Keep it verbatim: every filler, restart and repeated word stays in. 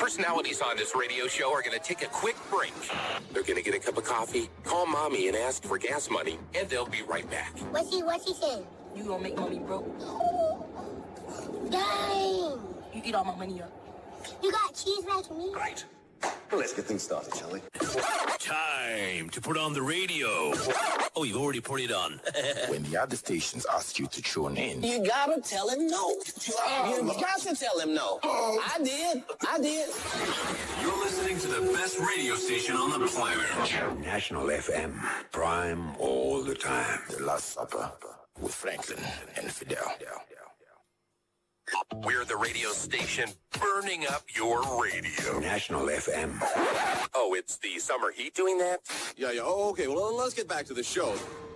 Personalities on this radio show are going to take a quick break. They're going to get a cup of coffee, call mommy and ask for gas money, and they'll be right back. What's he, what's he saying? You gonna make mommy broke? Dang! You eat all my money up. You got cheese mac and me? Right. Well, let's get things started, shall we? Time to put on the radio. Oh, you've already put it on. When the other stations ask you to tune in, you gotta tell him no. Oh. You got to tell him no. Oh. I did. I did. You're listening to the best radio station on the planet. National F M, prime all the time. The Last Supper with Franklin and Fidel. We're the radio station burning up your radio. National F M. Oh, it's the summer heat doing that? Yeah, yeah. Oh, okay. Well, let's get back to the show.